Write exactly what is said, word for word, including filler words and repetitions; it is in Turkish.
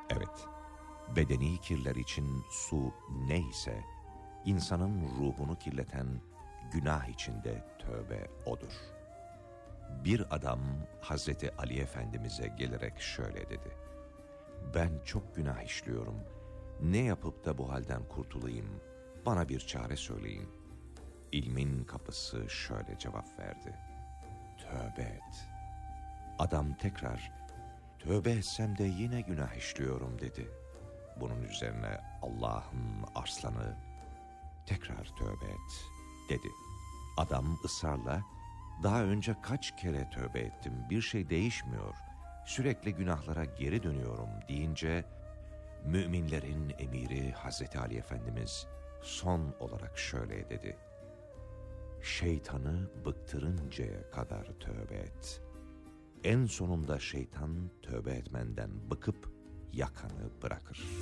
Evet, bedeni kirler için su neyse, insanın ruhunu kirleten günah içinde tövbe odur. Bir adam Hazreti Ali Efendimiz'e gelerek şöyle dedi: "Ben çok günah işliyorum. Ne yapıp da bu halden kurtulayım? Bana bir çare söyleyin." İlmin kapısı şöyle cevap verdi: "Tövbe et." Adam tekrar "Tövbe etsem de yine günah işliyorum." dedi. Bunun üzerine Allah'ın arslanı tekrar "Tövbe et." dedi. Adam ısrarla "Daha önce kaç kere tövbe ettim, bir şey değişmiyor, sürekli günahlara geri dönüyorum." deyince müminlerin emiri Hazreti Ali Efendimiz son olarak şöyle dedi: "Şeytanı bıktırıncaya kadar tövbe et. En sonunda şeytan tövbe etmenden bıkıp yakanı bırakır."